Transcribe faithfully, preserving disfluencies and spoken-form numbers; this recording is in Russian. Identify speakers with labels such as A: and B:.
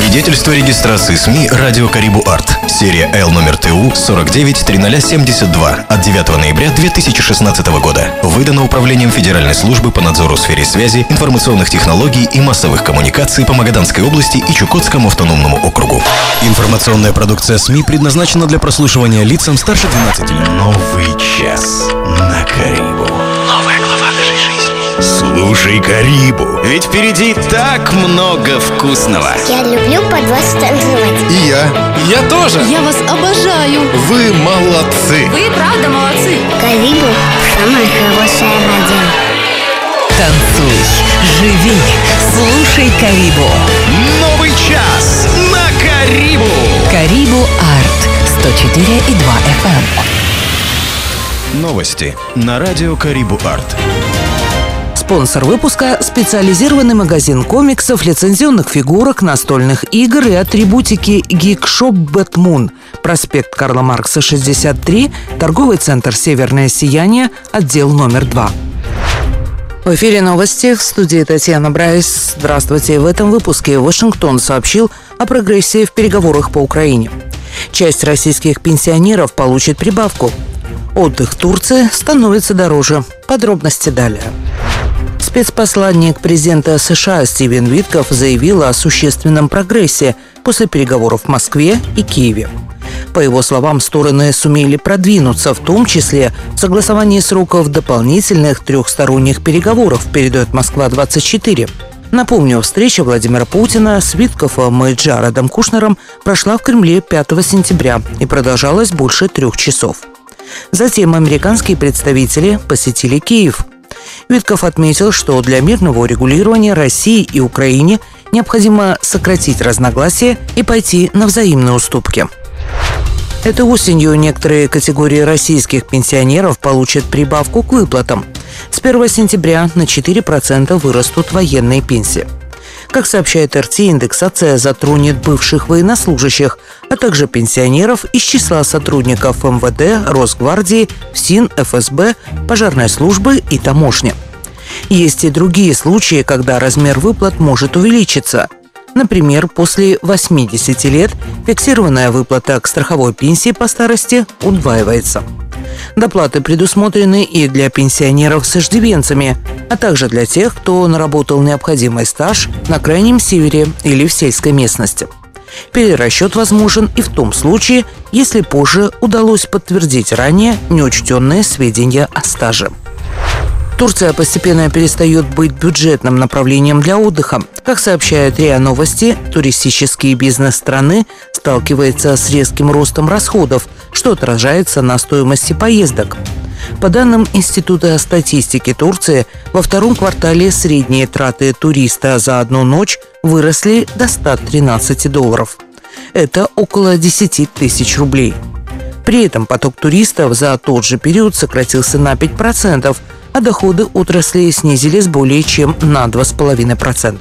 A: Свидетельство регистрации СМИ «Радио Карибу Арт». Серия Л номер ТУ сорок девять триста семьдесят два от девятого ноября две тысячи шестнадцатого года. Выдано Управлением Федеральной службы по надзору в сфере связи, информационных технологий и массовых коммуникаций по Магаданской области и Чукотскому автономному округу.
B: Информационная продукция СМИ предназначена для прослушивания лицам старше двенадцати лет.
A: Новый час на Карибу.
C: Новая глава нашей жизни.
A: Слушай Карибу, ведь впереди так много вкусного.
D: Я люблю под вас танцевать.
B: И я.
E: Я тоже.
F: Я вас обожаю.
B: Вы молодцы.
F: Вы правда молодцы.
D: Карибу – самая хорошая радио.
G: Танцуй, живи, слушай Карибу.
A: Новый час на Карибу.
G: Карибу Арт сто четыре и два эф эм.
A: Новости на радио Карибу Арт.
G: Спонсор выпуска – специализированный магазин комиксов, лицензионных фигурок, настольных игр и атрибутики Geekshop Batmoon. Проспект Карла Маркса, шестьдесят три, торговый центр «Северное сияние», отдел номер два. В эфире новости, в студии Татьяна Брайс. Здравствуйте. В этом выпуске Вашингтон сообщил о прогрессе в переговорах по Украине. Часть российских пенсионеров получит прибавку. Отдых в Турции становится дороже. Подробности далее. Спецпосланник президента США Стивен Витков заявил о существенном прогрессе после переговоров в Москве и Киеве. По его словам, стороны сумели продвинуться, в том числе в согласовании сроков дополнительных трехсторонних переговоров, передает Москва-двадцать четыре. Напомню, встреча Владимира Путина с Витковым и Джаредом Кушнером прошла в Кремле пятого сентября и продолжалась больше трех часов. Затем американские представители посетили Киев. Витков отметил, что для мирного урегулирования России и Украине необходимо сократить разногласия и пойти на взаимные уступки. Этой осенью некоторые категории российских пенсионеров получат прибавку к выплатам. С первого сентября на четыре процента вырастут военные пенсии. Как сообщает эр тэ, индексация затронет бывших военнослужащих, а также пенсионеров из числа сотрудников эм вэ дэ, Росгвардии, ФСИН, эф эс бэ, пожарной службы и таможни. Есть и другие случаи, когда размер выплат может увеличиться. Например, после восьмидесяти лет фиксированная выплата к страховой пенсии по старости удваивается. Доплаты предусмотрены и для пенсионеров с иждивенцами, а также для тех, кто наработал необходимый стаж на крайнем севере или в сельской местности. Перерасчет возможен и в том случае, если позже удалось подтвердить ранее неучтенные сведения о стаже. Турция постепенно перестает быть бюджетным направлением для отдыха. Как сообщает РИА Новости, туристический бизнес страны сталкивается с резким ростом расходов, что отражается на стоимости поездок. По данным Института статистики Турции, во втором квартале средние траты туриста за одну ночь выросли до ста тринадцати долларов. Это около десяти тысяч рублей. При этом поток туристов за тот же период сократился на пять процентов, а доходы отрасли снизились более чем на два с половиной процента.